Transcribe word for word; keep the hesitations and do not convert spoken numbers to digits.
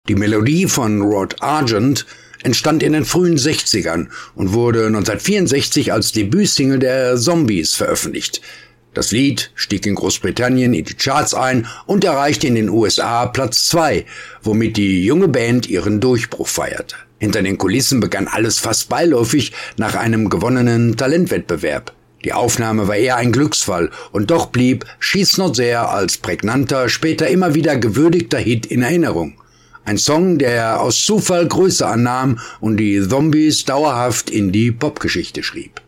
Die Melodie von Rod Argent entstand in den frühen sechzigern und wurde neunzehnhundertvierundsechzig als Debütsingle der Zombies veröffentlicht. Das Lied stieg in Großbritannien in die Charts ein und erreichte in den U S A Platz zwei, womit die junge Band ihren Durchbruch feierte. Hinter den Kulissen begann alles fast beiläufig nach einem gewonnenen Talentwettbewerb. Die Aufnahme war eher ein Glücksfall und doch blieb She's Not There als prägnanter, später immer wieder gewürdigter Hit in Erinnerung. Ein Song, der aus Zufall Größe annahm und die Zombies dauerhaft in die Popgeschichte schrieb.